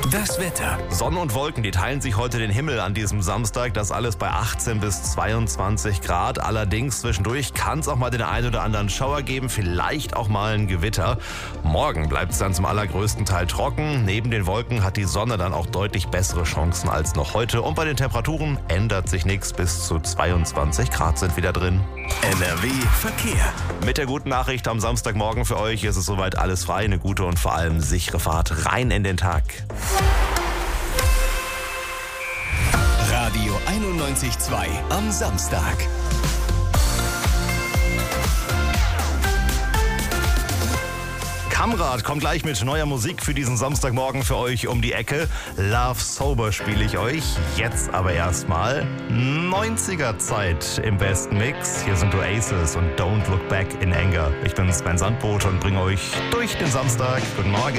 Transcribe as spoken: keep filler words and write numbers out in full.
Das Wetter. Sonne und Wolken, die teilen sich heute den Himmel an diesem Samstag. Das alles bei achtzehn bis zweiundzwanzig Grad. Allerdings zwischendurch kann es auch mal den einen oder anderen Schauer geben, vielleicht auch mal ein Gewitter. Morgen bleibt es dann zum allergrößten Teil trocken. Neben den Wolken hat die Sonne dann auch deutlich bessere Chancen als noch heute. Und bei den Temperaturen ändert sich nichts. Bis zu zweiundzwanzig Grad sind wieder drin. N R W Verkehr. Mit der guten Nachricht am Samstagmorgen für euch ist es soweit alles frei. Eine gute und vor allem sichere Fahrt rein in den Tag. Radio einundneunzig Komma zwei am Samstag. Kamrat kommt gleich mit neuer Musik für diesen Samstagmorgen für euch um die Ecke. Love Sober spiele ich euch. Jetzt aber erstmal neunziger Zeit im besten Mix. Hier sind Oasis und Don't Look Back in Anger. Ich bin Sven Sandboot und bringe euch durch den Samstag. Guten Morgen.